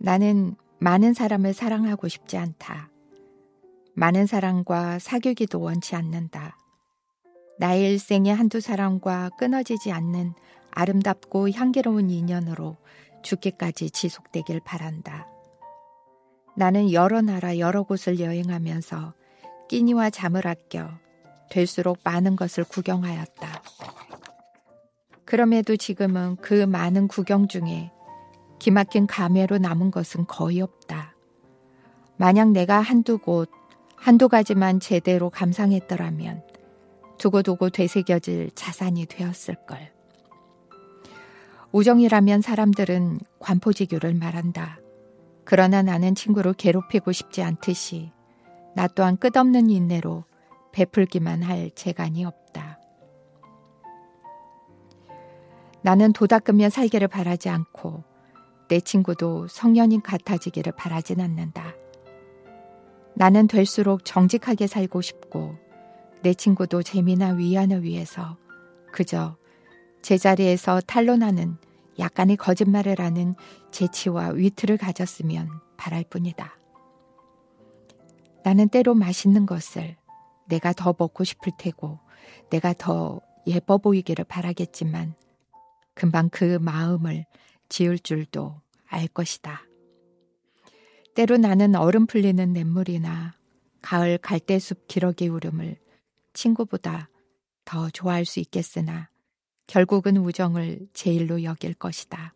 나는 많은 사람을 사랑하고 싶지 않다. 많은 사람과 사귀기도 원치 않는다. 나의 일생에 한두 사람과 끊어지지 않는 아름답고 향기로운 인연으로 죽기까지 지속되길 바란다. 나는 여러 나라 여러 곳을 여행하면서 끼니와 잠을 아껴 될수록 많은 것을 구경하였다. 그럼에도 지금은 그 많은 구경 중에 기막힌 감회로 남은 것은 거의 없다. 만약 내가 한두 가지만 제대로 감상했더라면 두고두고 되새겨질 자산이 되었을걸. 우정이라면 사람들은 관포지교를 말한다. 그러나 나는 친구를 괴롭히고 싶지 않듯이 나 또한 끝없는 인내로 베풀기만 할 재간이 없다. 나는 도닦으며 살기를 바라지 않고 내 친구도 성년인 같아지기를 바라진 않는다. 나는 될수록 정직하게 살고 싶고 내 친구도 재미나 위안을 위해서 그저 제자리에서 탄로나는 약간의 거짓말을 하는 재치와 위트를 가졌으면 바랄 뿐이다. 나는 때로 맛있는 것을 내가 더 먹고 싶을 테고 내가 더 예뻐 보이기를 바라겠지만 금방 그 마음을 지울 줄도 알 것이다. 때로 나는 얼음 풀리는 냇물이나 가을 갈대숲 기러기 울음을 친구보다 더 좋아할 수 있겠으나 결국은 우정을 제일로 여길 것이다.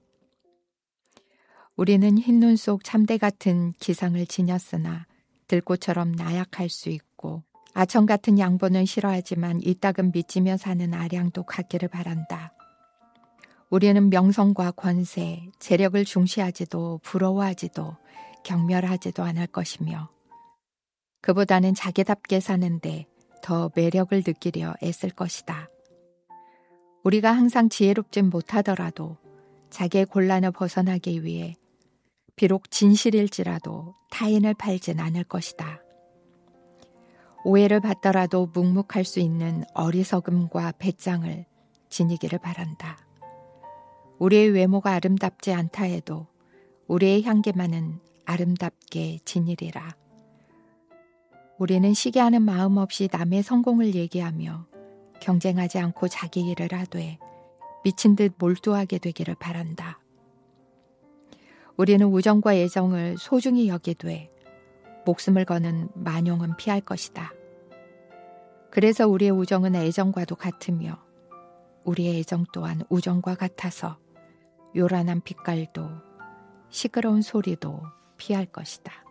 우리는 흰눈 속 참대 같은 기상을 지녔으나 들꽃처럼 나약할 수 있고 아청 같은 양보는 싫어하지만 이따금 믿지며 사는 아량도 갖기를 바란다. 우리는 명성과 권세, 재력을 중시하지도 부러워하지도 경멸하지도 않을 것이며 그보다는 자기답게 사는데 더 매력을 느끼려 애쓸 것이다. 우리가 항상 지혜롭진 못하더라도 자기의 곤란을 벗어나기 위해 비록 진실일지라도 타인을 팔진 않을 것이다. 오해를 받더라도 묵묵할 수 있는 어리석음과 배짱을 지니기를 바란다. 우리의 외모가 아름답지 않다 해도 우리의 향기만은 아름답게 지니리라. 우리는 시기하는 마음 없이 남의 성공을 얘기하며 경쟁하지 않고 자기 일을 하되 미친 듯 몰두하게 되기를 바란다. 우리는 우정과 애정을 소중히 여기되 목숨을 거는 만용은 피할 것이다. 그래서 우리의 우정은 애정과도 같으며 우리의 애정 또한 우정과 같아서 요란한 빛깔도 시끄러운 소리도 피할 것이다.